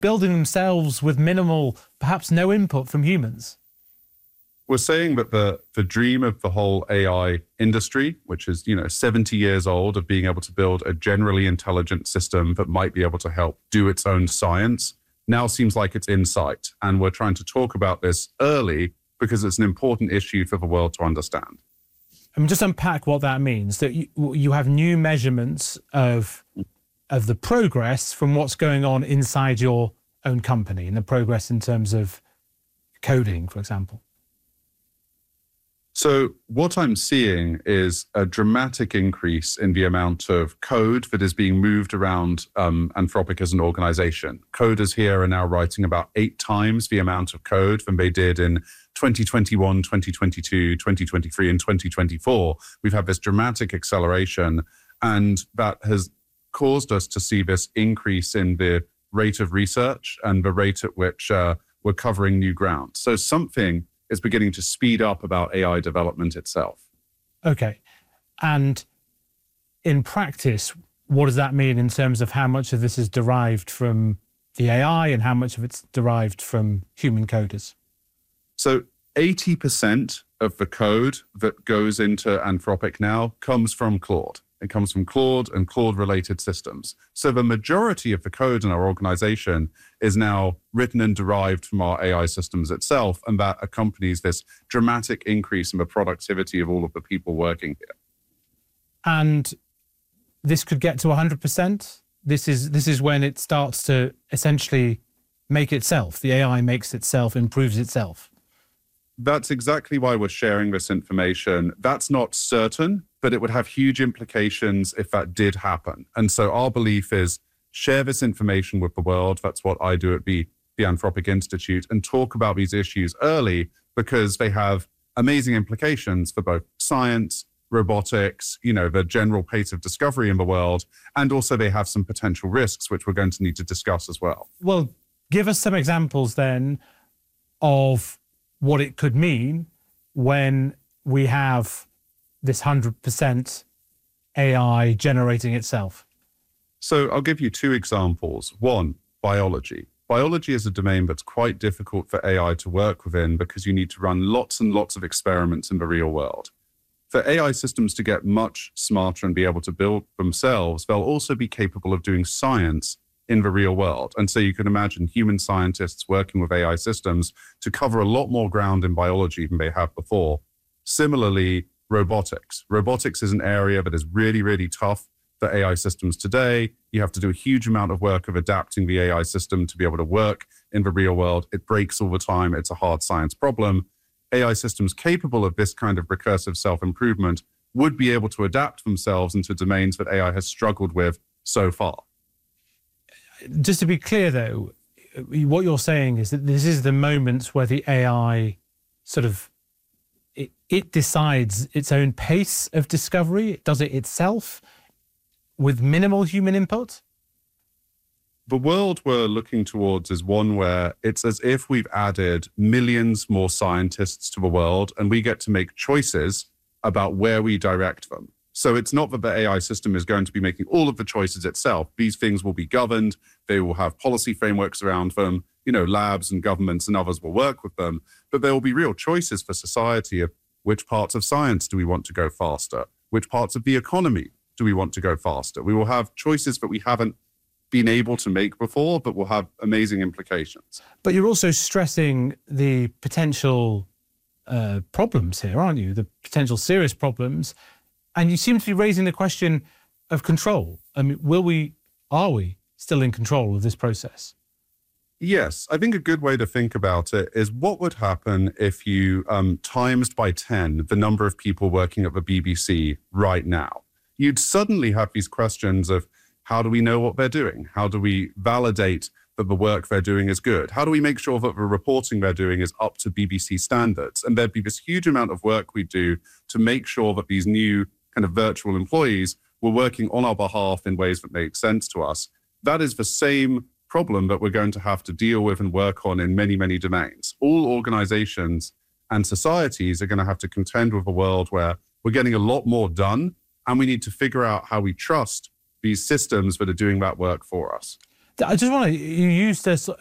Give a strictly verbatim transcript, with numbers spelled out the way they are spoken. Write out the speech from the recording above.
building themselves with minimal, perhaps no input from humans? We're saying that the, the dream of the whole A I industry, which is, you know, seventy years old, of being able to build a generally intelligent system that might be able to help do its own science, now seems like it's in sight. And we're trying to talk about this early because it's an important issue for the world to understand. I mean, just unpack what that means, that you, you have new measurements of, of the progress from what's going on inside your own company, and the progress in terms of coding, for example. So what I'm seeing is a dramatic increase in the amount of code that is being moved around um, Anthropic as an organization. Coders here are now writing about eight times the amount of code than they did in twenty twenty-one, twenty twenty-two, twenty twenty-three, and twenty twenty-four. We've had this dramatic acceleration, and that has caused us to see this increase in the rate of research and the rate at which uh, we're covering new ground. So something is beginning to speed up about A I development itself. Okay. And in practice, what does that mean in terms of how much of this is derived from the A I and how much of it's derived from human coders? So eighty percent of the code that goes into Anthropic now comes from Claude. It comes from Claude and Claude-related systems. So the majority of the code in our organization is now written and derived from our A I systems itself, and that accompanies this dramatic increase in the productivity of all of the people working here. And this could get to one hundred percent? This is, this is when it starts to essentially make itself. The A I makes itself, improves itself. That's exactly why we're sharing this information. That's not certain, but it would have huge implications if that did happen. And so our belief is share this information with the world. That's what I do at the, the Anthropic Institute, and talk about these issues early because they have amazing implications for both science, robotics, you know, the general pace of discovery in the world, and also they have some potential risks, which we're going to need to discuss as well. Well, give us some examples then of what it could mean when we have this one hundred percent A I generating itself. So I'll give you two examples. One, biology. Biology is a domain that's quite difficult for A I to work within because you need to run lots and lots of experiments in the real world. For A I systems to get much smarter and be able to build themselves, they'll also be capable of doing science in the real world. And so you can imagine human scientists working with A I systems to cover a lot more ground in biology than they have before. Similarly, robotics. Robotics is an area that is really, really tough for A I systems today. You have to do a huge amount of work of adapting the A I system to be able to work in the real world. It breaks all the time. It's a hard science problem. A I systems capable of this kind of recursive self-improvement would be able to adapt themselves into domains that A I has struggled with so far. Just to be clear, though, what you're saying is that this is the moment where the A I sort of, it, it decides its own pace of discovery. It does it itself with minimal human input? The world we're looking towards is one where it's as if we've added millions more scientists to the world and we get to make choices about where we direct them. So it's not that the A I system is going to be making all of the choices itself. These things will be governed. They will have policy frameworks around them. You know, labs and governments and others will work with them. But there will be real choices for society of which parts of science do we want to go faster? Which parts of the economy do we want to go faster? We will have choices that we haven't been able to make before, but will have amazing implications. But you're also stressing the potential uh, problems here, aren't you? The potential serious problems. And you seem to be raising the question of control. I mean, will we, are we still in control of this process? Yes, I think a good way to think about it is what would happen if you um, times by ten the number of people working at the B B C right now. You'd suddenly have these questions of how do we know what they're doing? How do we validate that the work they're doing is good? How do we make sure that the reporting they're doing is up to B B C standards? And there'd be this huge amount of work we do to make sure that these new kind of virtual employees were working on our behalf in ways that make sense to us. That is the same problem that we're going to have to deal with and work on in many, many domains. All organizations and societies are going to have to contend with a world where we're getting a lot more done, and we need to figure out how we trust these systems that are doing that work for us. I just want to, you used this